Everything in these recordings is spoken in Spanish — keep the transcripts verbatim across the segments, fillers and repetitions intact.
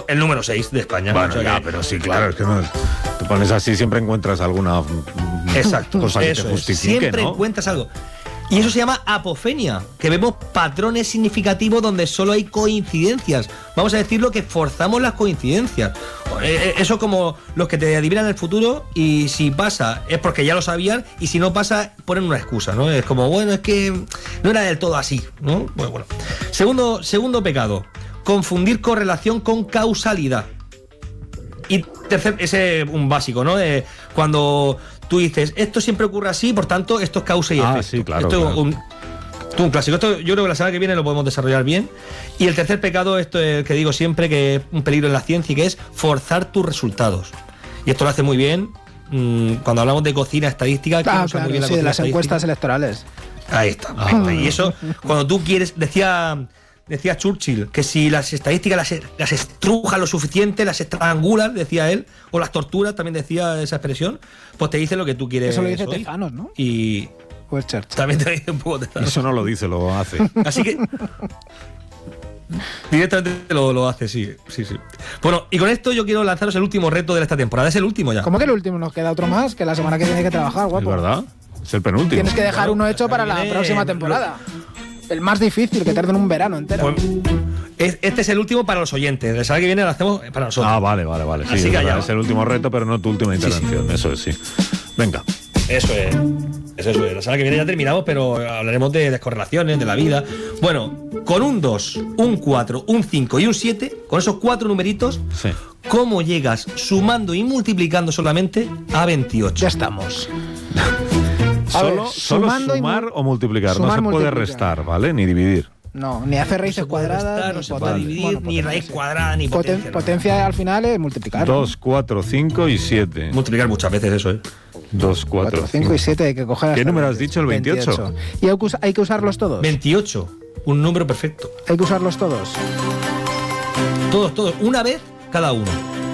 el número seis de España. Bueno, o sea ya, que... pero sí, claro, es que no, te pones así, siempre encuentras alguna Exacto, cosa que eso te es. justifique, Siempre ¿no? encuentras algo. Y eso se llama apofenia, que vemos patrones significativos donde solo hay coincidencias. Vamos a decirlo que forzamos las coincidencias. Eso como los que te adivinan el futuro y si pasa es porque ya lo sabían y si no pasa ponen una excusa, ¿no? Es como, bueno, es que no era del todo así, ¿no? Bueno, bueno. Segundo, segundo pecado, confundir correlación con causalidad. Y tercer, ese es un básico, ¿no? Eh, cuando tú dices, esto siempre ocurre así, por tanto, esto es causa y efecto. Ah, sí, claro. Esto claro. es un, un clásico. Esto yo creo que la semana que viene lo podemos desarrollar bien. Y el tercer pecado, esto es el que digo siempre, que es un peligro en la ciencia, y que es forzar tus resultados. Y esto lo hace muy bien mmm, cuando hablamos de cocina estadística. Ah, claro, muy bien la sí, de las encuestas electorales. Ahí está. Ah. Y eso, cuando tú quieres, decía... Decía Churchill que si las estadísticas las, las estrujas lo suficiente, las estrangulas, decía él, o las torturas, también decía esa expresión, pues te dice lo que tú quieres. Eso lo dice oír. Tezanos, ¿no? Y pues Churchill. También te dice un poco Tezanos. Eso no lo dice, lo hace. Así que directamente lo, lo hace, sí, sí, sí. Bueno, y con esto yo quiero lanzaros el último reto de esta temporada. Es el último ya. ¿Cómo que el último? Nos queda otro más, que la semana que viene hay que trabajar, guapo. ¿Es verdad? Es el penúltimo. Tienes que dejar bueno, uno hecho para la próxima temporada. El más difícil, que tarden un verano entero. Pues, este es el último para los oyentes. La semana que viene lo hacemos para nosotros. Ah, vale, vale, vale. Sí, Así es, que verdad, es el último reto, pero no tu última intervención. Sí, sí. Eso es, sí. Venga. Eso es. Eso es. La semana que viene ya terminamos, pero hablaremos de descorrelaciones, de la vida. Bueno, con un dos, un cuatro, un cinco y un siete, con esos cuatro numeritos, sí. ¿Cómo llegas sumando y multiplicando solamente a veintiocho? Ya estamos. Solo, ver, solo sumar mu- o multiplicar. sumar, no se puede multiplicar. restar, ¿vale? Ni dividir. No, ni hacer raíces No se puede cuadradas, restar, ni no se potencia. puede dividir, Bueno, ni potencia, raíz sí. cuadrada, ni Poten- potencia. no. Potencia al final es multiplicar. ¿no? dos, cuatro, cinco y siete. Multiplicar muchas veces eso, ¿eh? dos, cuatro, cuatro, cinco y siete hay que coger. ¿Qué hasta número has veintiocho. dicho? ¿El veintiocho? ¿Y hay que, us- hay que usarlos todos? veintiocho, un número perfecto. Hay que usarlos todos. Todos, todos, una vez cada uno.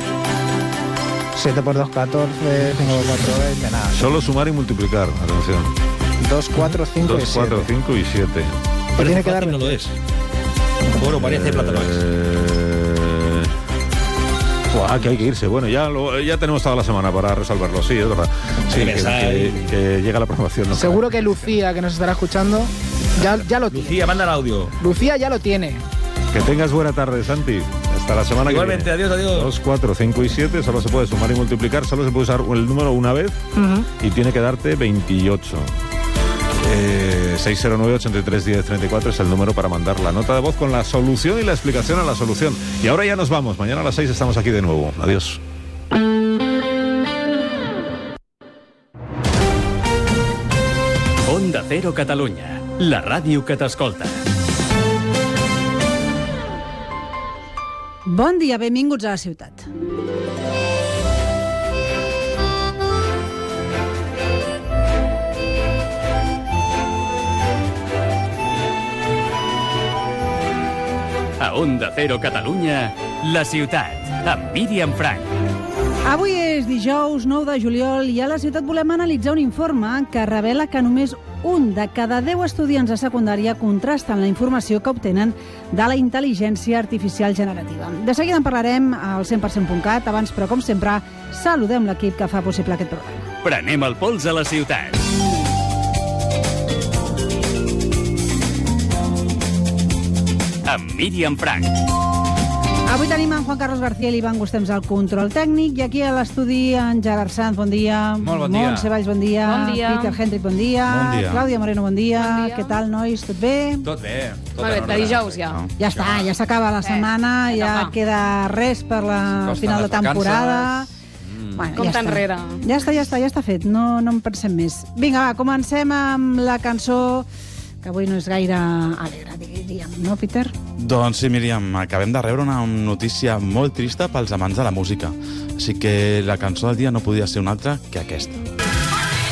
siete por dos, catorce, cinco por cuatro, veinte, nada. Solo sumar y multiplicar. Atención. dos, cuatro, cinco y dos, cuatro, siete. cinco y siete. Pero tiene que Fácil dar no lo es. Bueno, parece plata no es. Eh... Buah, que hay que irse. Bueno, ya, lo, ya tenemos toda la semana para resolverlo. Sí, es verdad. Sí, Hay que, que pensar que- ahí. que llega la programación. ¿no? Seguro que Lucía, que nos estará escuchando, ya, ya lo tiene. Lucía, manda el audio. Lucía ya lo tiene. Que tengas buena tarde, Santi. Hasta la semana Igualmente, que viene. adiós, adiós. dos, cuatro, cinco y siete. Solo se puede sumar y multiplicar. Solo se puede usar el número una vez. Uh-huh. Y tiene que darte veintiocho. Eh, seis cero nueve, ochenta y tres, diez, treinta y cuatro es el número para mandar la nota de voz con la solución y la explicación a la solución. Y ahora ya nos vamos. Mañana a las seis estamos aquí de nuevo. Adiós. Onda Cero Catalunya, la ràdio que t'escolta. Bon dia, benvinguts a la ciutat. A Onda Cero Catalunya, la ciutat, amb Míriam Frank. Avui és dijous nou de juliol i a la ciutat volem analitzar un informe que revela que només un de cada deu estudiants de secundària contrasten la informació que obtenen de la intel·ligència artificial generativa. De seguida en parlarem al cent per cent punt cat. Abans, però, com sempre, saludem l'equip que fa possible aquest programa. Prenem el pols a la ciutat. Amb Míriam Frank. Avui tenim en Juan Carlos García i l'Ivan Gustems al control tècnic i aquí a l'estudi en Gerard Sanz, bon dia. Molt bon dia. Montse Valls, bon dia. Bon dia. Peter Hendrik, bon dia. Bon dia. Clàudia Moreno, bon dia. Bon dia. Què tal, nois? Tot bé? Tot bé. Tot Molt bé, en de ordre. dijous ja. No? Ja està, ja s'acaba la Eh, setmana, ja acaba. queda res per la Costen final de les vacances. temporada. Mm. Bueno, Com ja tan està. enrere. Ja està, ja està, ja està fet. No, no en pensem més. Vinga, va, comencem amb la cançó que avui no és gaire alegre, diríem, no, Peter? Doncs sí, Míriam, acabem de rebre una notícia molt trista pels amants de la música. Així que la cançó del dia no podia ser una altra que aquesta.